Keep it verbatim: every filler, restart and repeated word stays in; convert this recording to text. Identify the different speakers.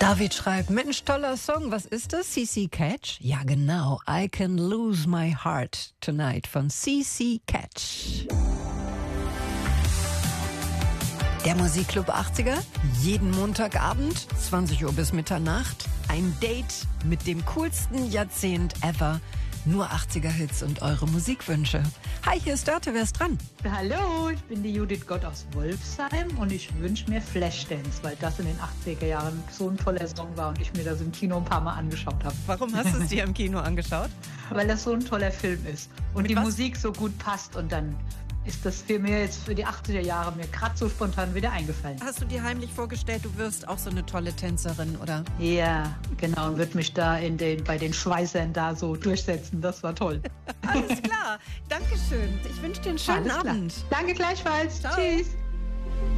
Speaker 1: David schreibt, Mensch, toller Song. Was ist das? C C Catch? Ja, genau. I Can Lose My Heart Tonight von C C Catch. Der Musikclub achtziger, jeden Montagabend, zwanzig Uhr bis Mitternacht. Ein Date mit dem coolsten Jahrzehnt ever. Nur achtziger-Hits und eure Musikwünsche. Hi, hier ist Dörte, wer ist dran?
Speaker 2: Hallo, ich bin die Judith Gott aus Wolfsheim und ich wünsche mir Flashdance, weil das in den achtziger Jahren so ein toller Song war und ich mir das im Kino ein paar Mal angeschaut habe.
Speaker 1: Warum hast du es dir im Kino angeschaut?
Speaker 2: Weil das so ein toller Film ist und
Speaker 1: Mit
Speaker 2: die
Speaker 1: was?
Speaker 2: Musik so gut passt und dann ist das für mir jetzt für die achtziger Jahre mir gerade so spontan wieder eingefallen.
Speaker 1: Hast du dir heimlich vorgestellt, du wirst auch so eine tolle Tänzerin, oder?
Speaker 2: Ja, genau, und würde mich da in den, bei den Schweißern da so durchsetzen. Das war toll.
Speaker 1: Alles klar, Dankeschön. Ich wünsche dir einen schönen
Speaker 2: Alles klar.
Speaker 1: Abend.
Speaker 2: Danke gleichfalls.
Speaker 1: Ciao.
Speaker 2: Tschüss.